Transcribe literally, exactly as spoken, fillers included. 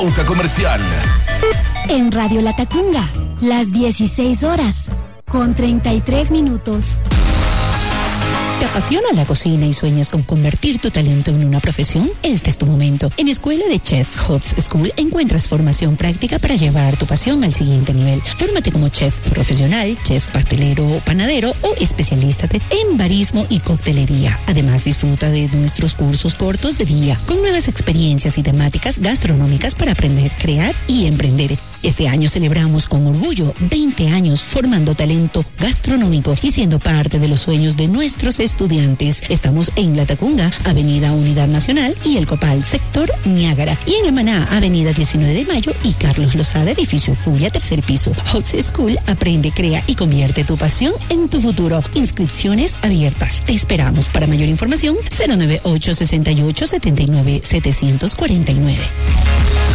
Pauta comercial. En Radio Latacunga, las dieciséis horas, con treinta y tres minutos. ¿Te apasiona la cocina y sueñas con convertir tu talento en una profesión? Este es tu momento. En Escuela de Chef Hubs School encuentras formación práctica para llevar tu pasión al siguiente nivel. Fórmate como chef profesional, chef pastelero o panadero o especialízate en barismo y coctelería. Además, disfruta de nuestros cursos cortos de día con nuevas experiencias y temáticas gastronómicas para aprender, crear y emprender. Este año celebramos con orgullo veinte años formando talento gastronómico y siendo parte de los sueños de nuestros estudiantes. Estamos en Latacunga, Avenida Unidad Nacional y El Copal, sector Niágara. Y en Emaná, Avenida diecinueve de Mayo y Carlos Lozada, edificio Furia, tercer piso. Hubs School, aprende, crea y convierte tu pasión en tu futuro. Inscripciones abiertas. Te esperamos. Para mayor información, cero nueve ocho, sesenta y ocho, setenta y nueve, setecientos cuarenta y nueve.